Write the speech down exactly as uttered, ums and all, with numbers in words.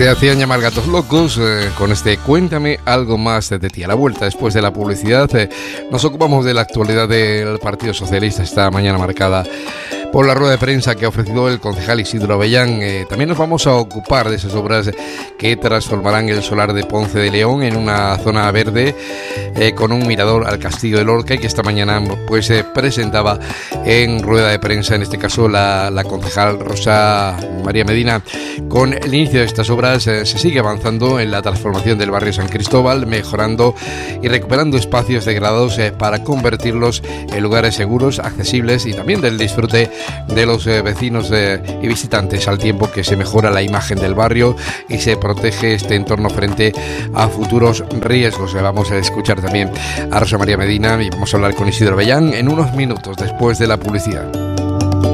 Se hacían llamar Gatos Locos eh, con este Cuéntame algo más de ti. A la vuelta, después de la publicidad, eh, nos ocupamos de la actualidad del Partido Socialista esta mañana marcada por la rueda de prensa que ha ofrecido el concejal Isidro Avellán. Eh, también nos vamos a ocupar de esas obras que transformarán el solar de Ponce de León en una zona verde eh, con un mirador al Castillo de Lorca, y que esta mañana pues se eh, presentaba en rueda de prensa, en este caso la, la concejal Rosa María Medina. Con el inicio de estas obras eh, se sigue avanzando en la transformación del barrio San Cristóbal, mejorando y recuperando espacios degradados eh, para convertirlos en lugares seguros, accesibles y también del disfrute de los eh, vecinos eh, y visitantes, al tiempo que se mejora la imagen del barrio y se protege este entorno frente a futuros riesgos. Eh, vamos a escuchar también a Rosa María Medina y vamos a hablar con Isidro Avellán en unos minutos después de la publicidad.